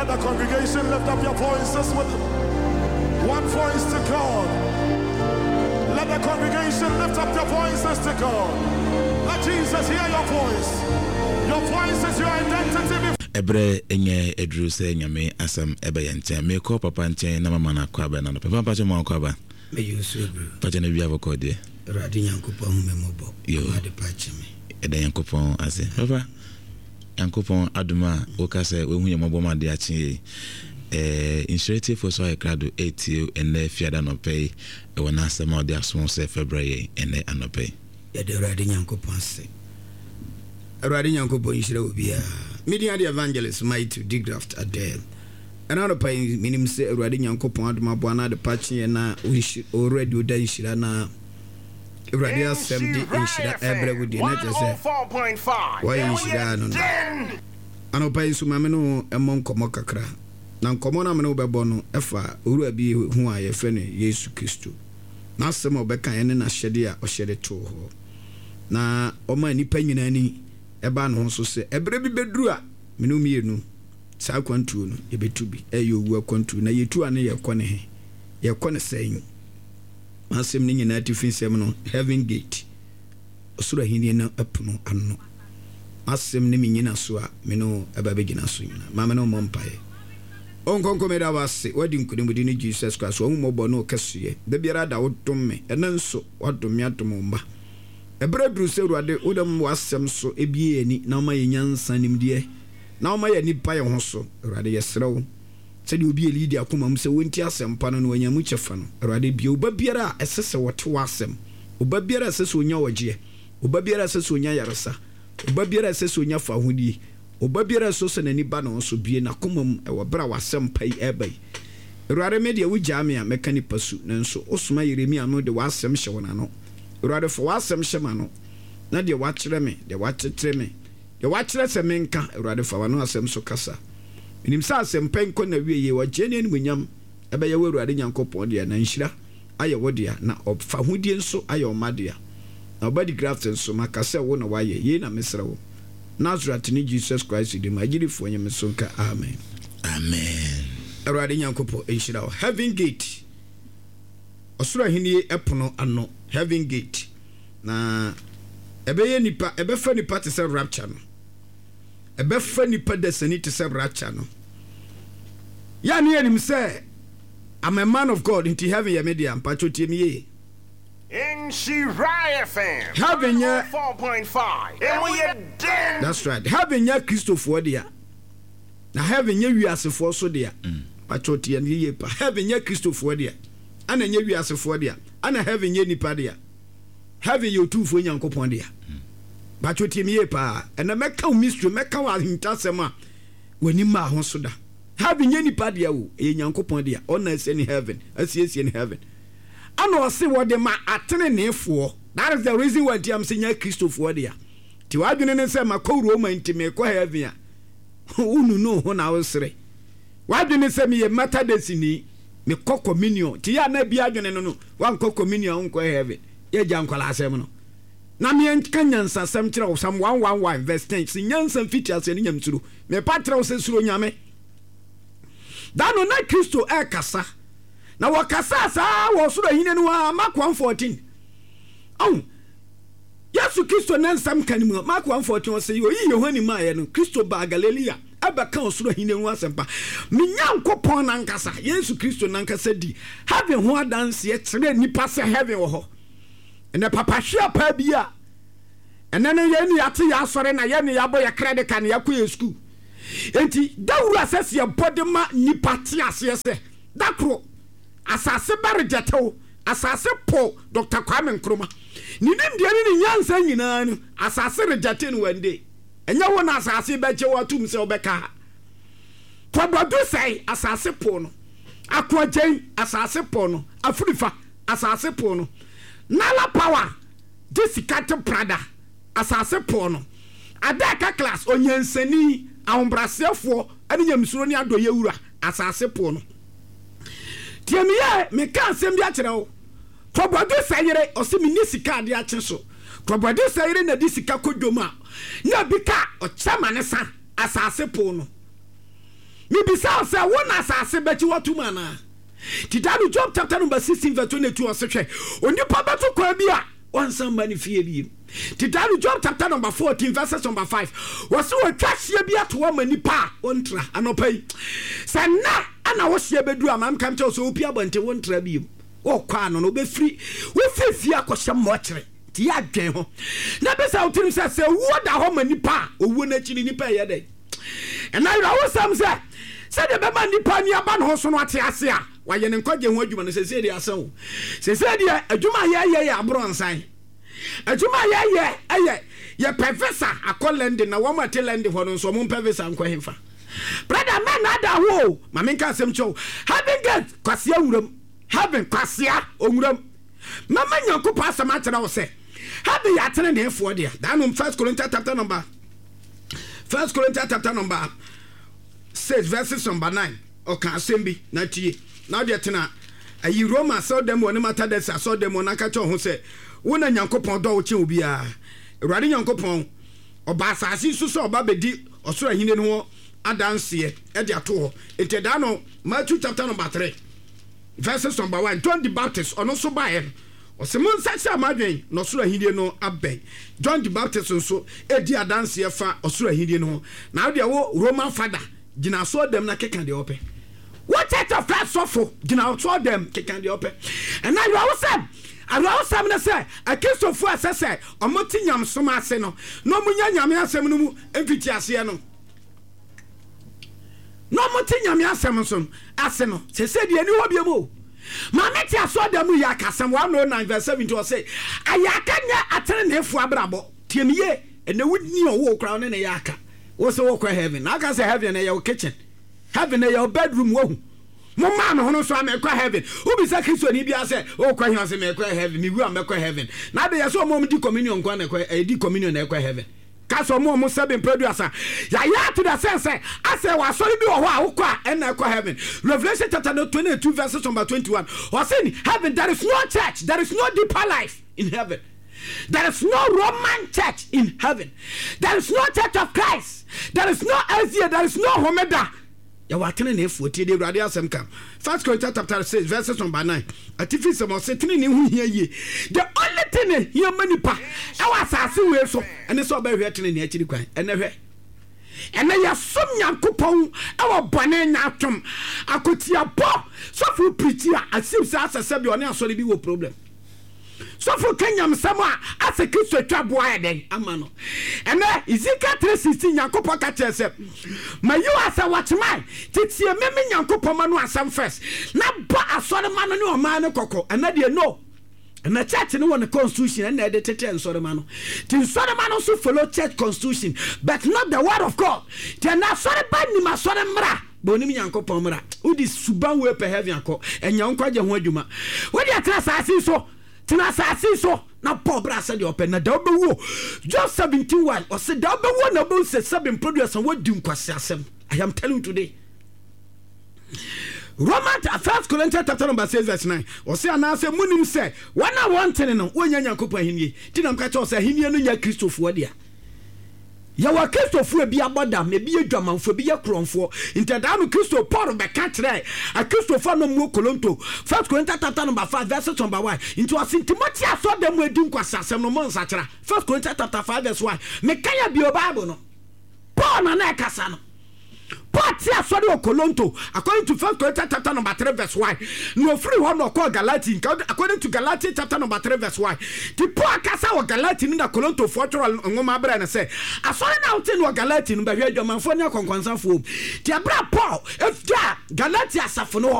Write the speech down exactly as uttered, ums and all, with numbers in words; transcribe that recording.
the congregation lift up your voices with one voice to God. Let the congregation lift up your voices to God. Let Jesus hear your voice. Your voice is your identity. Ebre enye edru se nyame asam ebe yente me ko papa nchen na mama na kwaba na papa papa chemo kwaba me yusu ebru papa na wi avoko de radi yankopon hu memobo ma de pachi me ede yankopon ase papa yankopon aduma o ka se we hu yemobo ma de achi eh initiative for so ekrado eighty and na fiada no pay e wona asema de aso se February and na anope ya de radi yankopon ase radi yankopon yishira obia media the evangelist might to digraft adel another pay minim say already yankopon aduma boana de pachi na already oda yishira na already asem di yishira ebre wudi na je four point five why yishira no ano pay so mame no emon komo kakra na nkomo na me no bebo no efa owura bi hu a ye fe ne Yesu Kristo na asem obeka ene na hyede a ohyede to ho na o ma nipa nyina ni eba no so se ebre bi bedru a menu mienu sa kwantu no ye betu bi e owu akwantu na yetu ane ye kone he ye kone sen masem ni nyina tifin sem no heaven gate osura hini na apuno anno masem ni nyina so a menu eba begina so nyina mama no mompae onkonko me da wase wadi nkudimudi ni Jesus Christ wo mo bo no kasuye da biara da wodom me enanso wadom me atomba ebredru se ruade udam wasem so ebie ani na ma yenyansa nimde na ma ye nipa ye ho so ruade yesrew se de obi elidi akoma mu se wonti asempa no wanyamu chefa no ruade bia oba biara esese wote wasem oba biara esese onya wagye oba biara esese onya yaresa oba biara esese onya fa hodie oba biara so se nani ba no so bie na koma mu e wobra wasem pai ebai ruade media wugya me a mekani pasu nanso osuma Yeremia no de wasem hye wona no urade for wasem shema no na de wachire me de wachetre me de wachire se menka urade for wano asem so kasa minim sa asem penko na wieye wagye ne ni munyam ebe ye urade nyankopon de na nhira aye wode na ofa hodie nso aye omade na obadi graft nso makase wo na waye ye na mesra wo Nazareth ni Jesus Christ de magirifo nyame so nka amen amen urade nyankopon nhira wo heaven gate osura hini epono ano heaven gate na ebeye nipa ebefa nipa te se rapture no ebefa nipa desani te se rapture no ya ne yanim se I'm a man of God into heaven ya media mpacho tie me in Shiraya F M heaven ya four point five and we are dead. That's right. Heaven ya Christopher dia na heaven ya wiasefo so dia mpacho tie ne ye pa heaven ya Christopher dia ana nya wiasefo dia ana heaven ye nipa dia heaven ye otufo nyankopon dia ba choti me ye pa ena meka mystery meka wa hintasem a wani ma ho so da heaven ye nipa dia wo ye nyankopon dia ona ase ni heaven ase ase ni heaven ana o se wo de ma atene nefo. That is the reason why I am saying Christopher dia ti wadwene ne se makowro ma ntime ko heaven a unu no ho na wo sere wadwene se me ye matter destiny me kɔ communion ti ya na bia adwene no no wan kɔ communion nkɔ heaven ye gya nkwala asɛm no na me nka nyansa asɛm kyerɛ wo sam one one one verse ten si nyansa fiti asɛ ne nyamsuro me patra wo sɛ suro nyame da no na Kristo e kasa na wakasa sa wo suro hine no Mark one fourteen oh Yesu Kristo na nsam kan mu Mark one fourteen wo sɛ yo yi Yohani ma ye no Kristo ba Galilea abaka osuro hine no asempa menyankopon nankasa Yesu Kristo nankasa di heaven ho adanse e kire nipa se heaven wo ho ene papa hwea pa bia ene ne ye ni ate ya asore na ye ni ya boye credit kan ya ko school enti dawura asase ya bodema nipa te ase se dakro asase barejetew asase po Doctor Kwame Nkrumah ni nim de ni nyansa nyina no asase rejete no one day enya wona asase beche watum se obeka tobadu sai asase po no akwajen asase po no afurifa asase po no nala power Jessica Prada asase po no adaka class onyansani ahombrasefo ani nyamsuro ni adoye wura asase po no tiemiye me kan sem bia kire wo tobadu sai yere osimi ni sika ade ache so tobadu sai yere na di sika kodoma na bika o chama ne sa asase po no me bisa say wona asase bechi watum ana Titanu Job chapter number sixteen verse twenty-two or say onipa beto kwa bia wansan ba ne fie bi Titanu Job chapter number fourteen verse number five was we twahye bia to wa manipa ontra anopai sanna ana wo hye bedu amam kam che so opi abonte wontra bi wo kwa no no be free wo fefie akoshe mo kire ti ya dwen ho na be sa utirim se se wo da ho manipa owo na chiri nipa ye dey and now I was some say say the be manipa ni aba no so no ate ase a wa ye ne nkwaje ho adwuma no se se dey asan se se dey adwuma ye ye ye abronsan adwuma ye ye eye ye professor akolende na wo mate lende ho no so mo professor nkwa hemfa brother man na da ho ma menka asem cho having get kwasia wuram having kwasia onwuram mama nyankopɔ asem akyerɛ wo se having ya tene ne efo dia da no first Corinthians chapter number first Corinthians chapter number six verses number nine oka asem bi na tie na de tena ayi Roma so dem woni mata de so dem wona ka cho ho se wona nyankopɔn do wo che obi a Awurade nyankopɔn oba asase su so oba bedi osoro ahine no ho adanse e de ato ho ente da no Matthew chapter number three verses number one John the Baptist ono so bae o se mon sacha amadwen no osoro ahine no aben John the Baptist nso e di adanse e fa osoro ahine no na de wo Roman father gina so dem na keka de ope what set of first suffer gina so dem keka de ope and now you all say I will say na say a case of for say say omoti nyam soma ase no no munya nyame asem no mu emfiti ase no no moti nyame asem so ase no se se de ani ho biemo ma meti aso da mu ya kasam one oh nine verse seventy or say ayaka nya atere na efu abrabo tiemiye ene wudni owo kra ne ne yaka wo se wo kwa heaven na ka say heaven na your kitchen heaven na your bedroom wo mo ma no hono so amekwa heaven obi sa Kristo ni bia say o kwa hian say mekwa heaven mi wu amekwa heaven na be yeso mo di communion kwa na kwa e di communion na ekwa heaven ka so mo mo seven producer ya ya to the sense say ase wa so bi wo ho a wo kwa e na ekwa heaven Revelation chapter twenty-two verse number twenty-one or saying heaven there is no church, there is no deeper life in heaven. There is no Roman church in heaven. There is no church of Christ. There is no Asia, there is no Homeda. Ya watene na efuotie de Awurade asem kam First Corinthians chapter six verses number nine atifi sem o setene ne hu hia ye the only thing here manipa e wa asase we so ene so ba hwe tene ne akiri kwan ene hwe ene ya som Nyankopɔn e wo bone nya atwom akotia bo so fu preach a asim sa asase bi one asore bi wo problem so for Kenyam sama ase Kristo twa boa eden amano ene Ezekiel three sixteen Nyankopɔn ka kyerɛ ma you asa watchman titie meme Nyankopɔn ma no asam first na ba asore ma no ne o ma ne kokɔ ene de no ene church ne won constitution ene de tete ensore ma no ti ensore ma no so follow church constitution but not the word of God ti na asore ba ni ma asore mra bonim Nyankopɔn mra udi suban we pe heaven akɔ enya nkwaje ho adwuma we de atra asase so tina asase so na Paul bra said the open na da obewo just seventeen one or say da obewo na bo say seven produce and what dim kwase asem I am telling you today Romans First Corinthians chapter number six verse nine or say na say munim say one na one ten no wonya Nyankopɔn ahenie ti na mka cho say ahenie no nya Kristofo dia ya wa Kristofo bi aboda me bi adwamanfo bi yakronfo inteda no Kristo Paul be ka kire a Kristofo no mu Kolonto First Corinthians chapter number five verse number one into a Timothy aso dem edi nkwasa asem no monsa kira First Corinthians chapter five verse one me kan ya bi o Bible no Paul na na kasa no Paul ti aso de Kolonto according to First Corinthians chapter number three verse one no free one no call Galatians according to Galatians chapter number three verse one ti Paul kasa o Galatians na Kolonto for ngoma bra na say aso na o tin o Galatians ba hwe adwamanfo nya konkwansanfo ti abra Paul if da Galatians asafo no